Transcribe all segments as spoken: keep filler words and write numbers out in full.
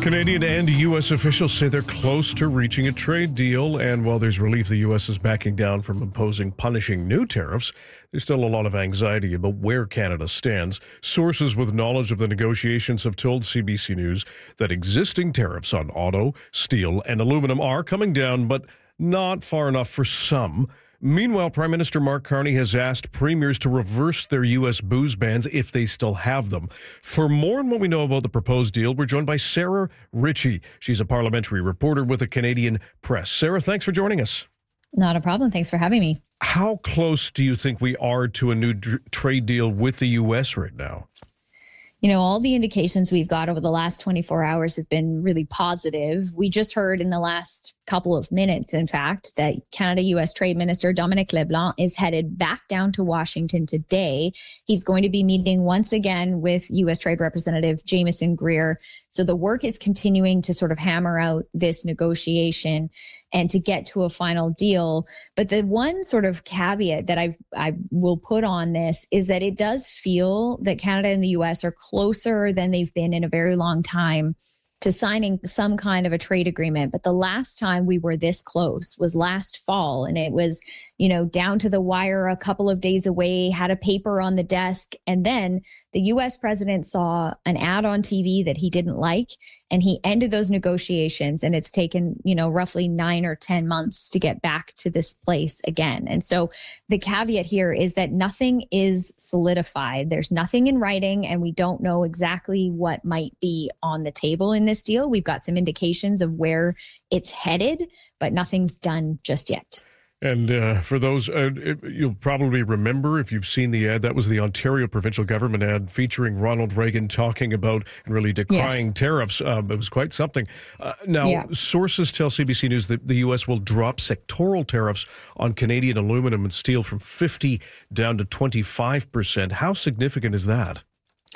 Canadian and U S officials say they're close to reaching a trade deal, and while there's relief the U S is backing down from imposing punishing new tariffs, there's still a lot of anxiety about where Canada stands. Sources with knowledge of the negotiations have told C B C News that existing tariffs on auto, steel, and aluminum are coming down, but not far enough for some. Meanwhile, Prime Minister Mark Carney has asked premiers to reverse their U S booze bans if they still have them. For more on what we know about the proposed deal, we're joined by Sarah Ritchie. She's a parliamentary reporter with the Canadian Press. Sarah, thanks for joining us. Not a problem. Thanks for having me. How close do you think we are to a new d- trade deal with the U S right now? You know, all the indications we've got over the last twenty-four hours have been really positive. We just heard in the last couple of minutes, in fact, that Canada-U S Trade Minister Dominic LeBlanc is headed back down to Washington today. He's going to be meeting once again with U S Trade Representative Jamieson Greer. So the work is continuing to sort of hammer out this negotiation and to get to a final deal. But the one sort of caveat that I've, I will put on this is that it does feel that Canada and the U S are closer than they've been in a very long time to signing some kind of a trade agreement. But the last time we were this close was last fall. And it was, you know, down to the wire a couple of days away, had a paper on the desk. And then the U S president saw an ad on T V that he didn't like, and he ended those negotiations. And it's taken, you know, roughly nine or ten months to get back to this place again. And so the caveat here is that nothing is solidified. There's nothing in writing, and we don't know exactly what might be on the table in this deal. We've got some indications of where it's headed, but nothing's done just yet. And uh, for those, uh, you'll probably remember if you've seen the ad, that was the Ontario provincial government ad featuring Ronald Reagan talking about and really decrying yes. tariffs. Um, it was quite something. Uh, now, yeah. sources tell C B C News that the U S will drop sectoral tariffs on Canadian aluminum and steel from fifty down to twenty-five percent. How significant is that?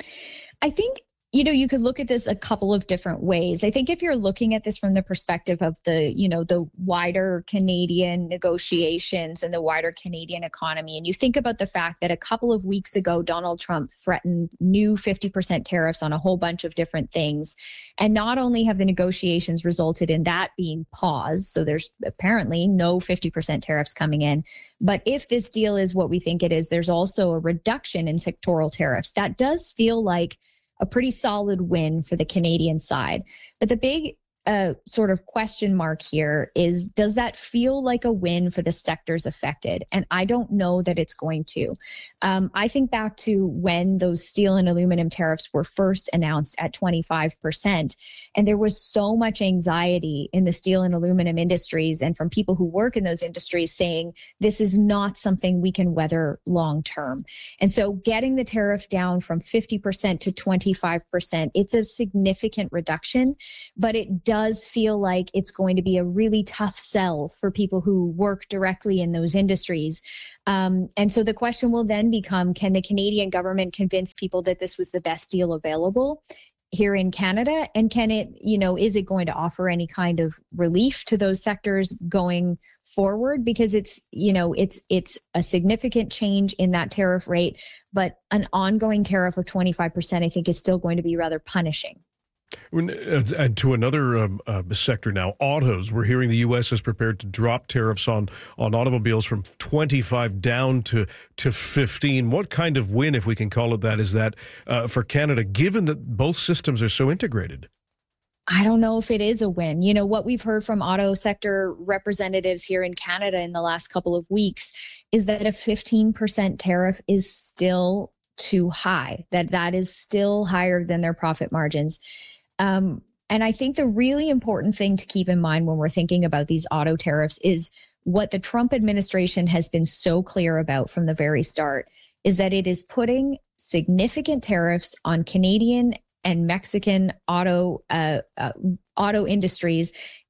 I think You know, you could look at this a couple of different ways. I think if you're looking at this from the perspective of the, you know, the wider Canadian negotiations and the wider Canadian economy, and you think about the fact that a couple of weeks ago, Donald Trump threatened new fifty percent tariffs on a whole bunch of different things. And not only have the negotiations resulted in that being paused, so there's apparently no fifty percent tariffs coming in, but if this deal is what we think it is, there's also a reduction in sectoral tariffs. That does feel like a pretty solid win for the Canadian side. But the big uh, sort of question mark here is, does that feel like a win for the sectors affected? And I don't know that it's going to. Um, I think back to when those steel and aluminum tariffs were first announced at twenty-five percent. And there was so much anxiety in the steel and aluminum industries and from people who work in those industries saying, this is not something we can weather long term. And so getting the tariff down from fifty percent to twenty-five percent, it's a significant reduction, but it does does feel like it's going to be a really tough sell for people who work directly in those industries. Um, and so the question will then become, can the Canadian government convince people that this was the best deal available here in Canada? And can it, you know, is it going to offer any kind of relief to those sectors going forward? Because it's, you know, it's it's a significant change in that tariff rate, but an ongoing tariff of twenty-five percent, I think, is still going to be rather punishing. And to another um, uh, sector now, autos. We're hearing the U S is prepared to drop tariffs on, on automobiles from twenty-five down to, to fifteen. What kind of win, if we can call it that, is that uh, for Canada, given that both systems are so integrated? I don't know if it is a win. You know, what we've heard from auto sector representatives here in Canada in the last couple of weeks is that a fifteen percent tariff is still too high, that that is still higher than their profit margins. Um, and I think the really important thing to keep in mind when we're thinking about these auto tariffs is what the Trump administration has been so clear about from the very start is that it is putting significant tariffs on Canadian and Mexican auto uh, uh, auto industries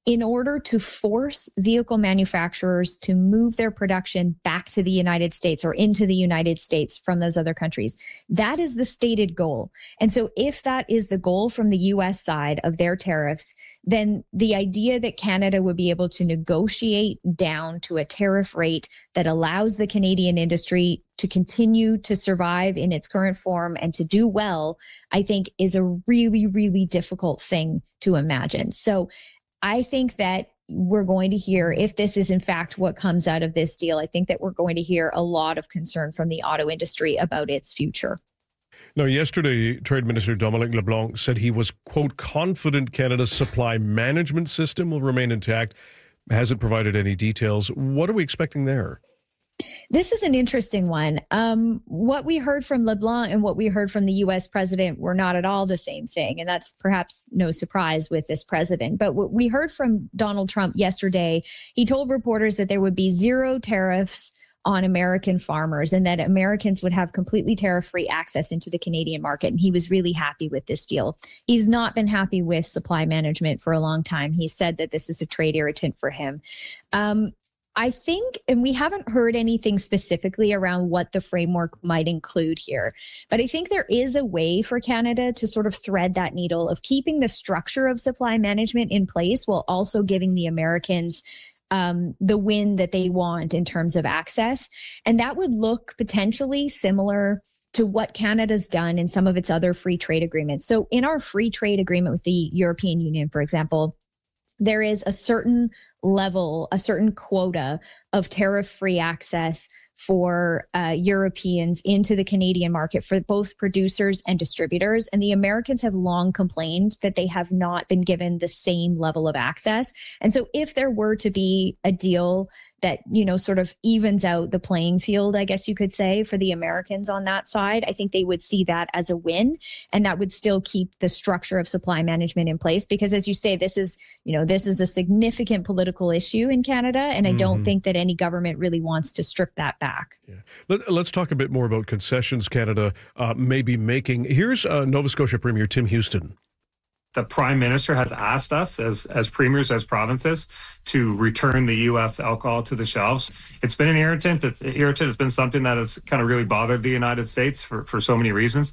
in order to force vehicle manufacturers to move their production back to the United States or into the United States from those other countries. That is the stated goal. And so if that is the goal from the U S side of their tariffs, then the idea that Canada would be able to negotiate down to a tariff rate that allows the Canadian industry to continue to survive in its current form and to do well, I think is a really, really difficult thing to imagine. So I think that we're going to hear, if this is in fact what comes out of this deal, I think that we're going to hear a lot of concern from the auto industry about its future. Now, yesterday, Trade Minister Dominic LeBlanc said he was, quote, confident Canada's supply management system will remain intact. Hasn't provided any details. What are we expecting there? This is an interesting one. Um, what we heard from LeBlanc and what we heard from the U S president were not at all the same thing. And that's perhaps no surprise with this president. But what we heard from Donald Trump yesterday, he told reporters that there would be zero tariffs on American farmers and that Americans would have completely tariff-free access into the Canadian market. And he was really happy with this deal. He's not been happy with supply management for a long time. He said that this is a trade irritant for him. Um, I think, and we haven't heard anything specifically around what the framework might include here, but I think there is a way for Canada to sort of thread that needle of keeping the structure of supply management in place while also giving the Americans um, the win that they want in terms of access. And that would look potentially similar to what Canada's done in some of its other free trade agreements. So in our free trade agreement with the European Union, for example, there is a certain level, a certain quota of tariff-free access for uh, Europeans into the Canadian market for both producers and distributors. And the Americans have long complained that they have not been given the same level of access. And so if there were to be a deal that, you know, sort of evens out the playing field, I guess you could say, for the Americans on that side, I think they would see that as a win. And that would still keep the structure of supply management in place. Because as you say, this is, you know, this is a significant political issue in Canada. And I mm-hmm. don't think that any government really wants to strip that back. Yeah. Let, let's talk a bit more about concessions Canada uh, may be making. Here's uh, Nova Scotia Premier Tim Houston. The Prime Minister has asked us as, as premiers, as provinces, to return the U S alcohol to the shelves. It's been an irritant. It's, irritant. It's been something that has kind of really bothered the United States for, for so many reasons.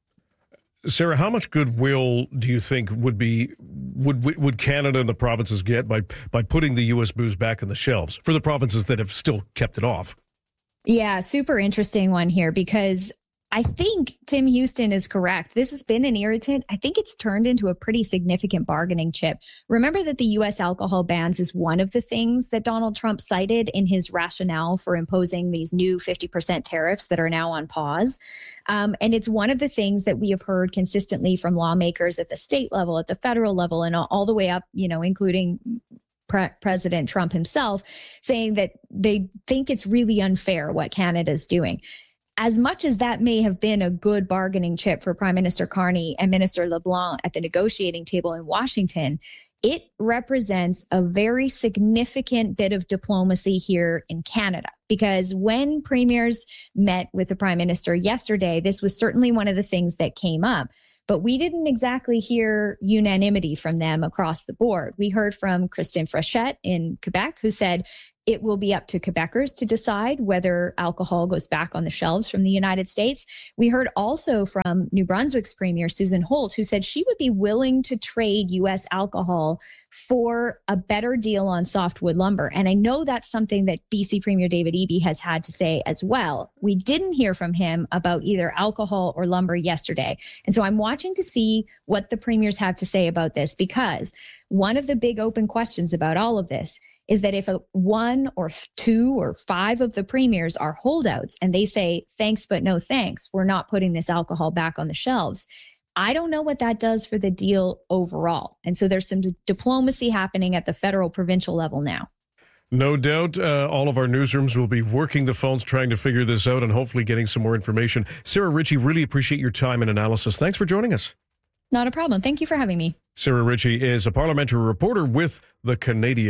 Sarah, how much goodwill do you think would be would would Canada and the provinces get by by putting the U S booze back on the shelves for the provinces that have still kept it off? Yeah, super interesting one here, because I think Tim Houston is correct. This has been an irritant. I think it's turned into a pretty significant bargaining chip. Remember that the U S alcohol bans is one of the things that Donald Trump cited in his rationale for imposing these new fifty percent tariffs that are now on pause. Um, and it's one of the things that we have heard consistently from lawmakers at the state level, at the federal level, and all the way up, you know, including Pre- President Trump himself, saying that they think it's really unfair what Canada's doing. As much as that may have been a good bargaining chip for Prime Minister Carney and Minister LeBlanc at the negotiating table in Washington, it represents a very significant bit of diplomacy here in Canada. Because when premiers met with the Prime Minister yesterday, this was certainly one of the things that came up. But we didn't exactly hear unanimity from them across the board. We heard from Christine Frechette in Quebec, who said it will be up to Quebecers to decide whether alcohol goes back on the shelves from the United States. We heard also from New Brunswick's Premier Susan Holt, who said she would be willing to trade U S alcohol for a better deal on softwood lumber. And I know that's something that B C Premier David Eby has had to say as well. We didn't hear from him about either alcohol or lumber yesterday. And so I'm watching to see what the premiers have to say about this, because one of the big open questions about all of this is that if a one or two or five of the premiers are holdouts and they say, thanks, but no thanks, we're not putting this alcohol back on the shelves, I don't know what that does for the deal overall. And so there's some d- diplomacy happening at the federal provincial level now. No doubt uh, all of our newsrooms will be working the phones trying to figure this out and hopefully getting some more information. Sarah Ritchie, really appreciate your time and analysis. Thanks for joining us. Not a problem. Thank you for having me. Sarah Ritchie is a parliamentary reporter with the Canadian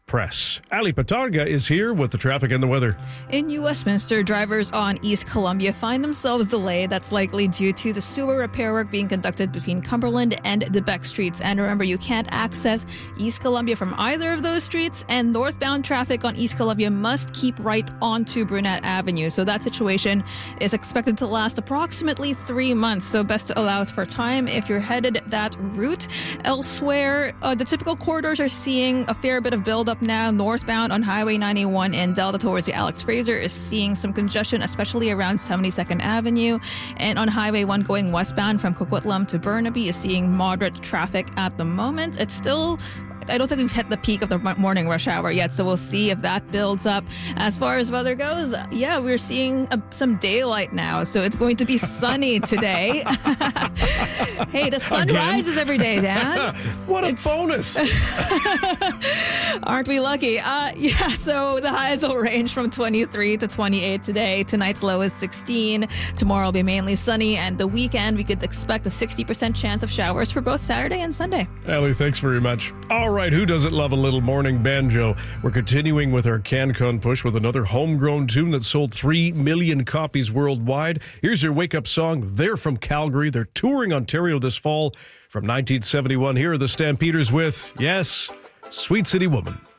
Press. Ali Patarga is here with the traffic and the weather. In New Westminster, drivers on East Columbia find themselves delayed. That's likely due to the sewer repair work being conducted between Cumberland and the Beck streets. And remember, you can't access East Columbia from either of those streets, and northbound traffic on East Columbia must keep right onto Brunette Avenue. So that situation is expected to last approximately three months. So best to allow for time if you're headed that route. Elsewhere, uh, the typical corridors are seeing a fair bit of buildup now. Northbound on Highway ninety-one in Delta towards the Alex Fraser is seeing some congestion, especially around seventy-second Avenue. And on Highway one going westbound from Coquitlam to Burnaby is seeing moderate traffic at the moment. It's still... I don't think we've hit the peak of the morning rush hour yet, so we'll see if that builds up. As far as weather goes, yeah, we're seeing a, some daylight now, so it's going to be sunny today. Hey, the sun Again? rises every day, Dan. What a It's- bonus! Aren't we lucky? Uh, yeah, so the highs will range from twenty-three to twenty-eight today. Tonight's low is sixteen. Tomorrow will be mainly sunny, and the weekend we could expect a sixty percent chance of showers for both Saturday and Sunday. Ali, thanks very much. All right, who doesn't love a little morning banjo? We're continuing with our CanCon push with another homegrown tune that sold three million copies worldwide. Here's your wake-up song. They're from Calgary. They're touring Ontario this fall. From nineteen seventy-one, here are the Stampeders with, yes, Sweet City Woman.